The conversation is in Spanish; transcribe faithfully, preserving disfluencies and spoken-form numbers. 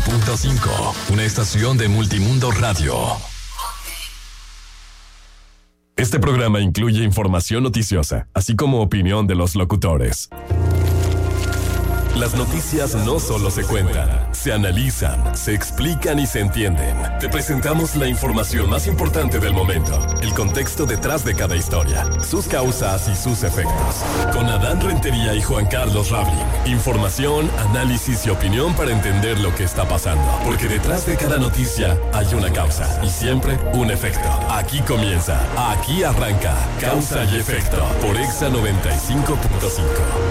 punto cinco, una estación de Multimundo Radio. Este programa incluye información noticiosa, así como opinión de los locutores. Las noticias no solo se cuentan, se analizan, se explican y se entienden. Te presentamos la información más importante del momento, el contexto detrás de cada historia, sus causas y sus efectos. Con Adán Rentería y Juan Carlos Rablin. Información, análisis y opinión para entender lo que está pasando. Porque detrás de cada noticia hay una causa y siempre un efecto. Aquí comienza, aquí arranca, Causa y Efecto, por Exa noventa y cinco punto cinco.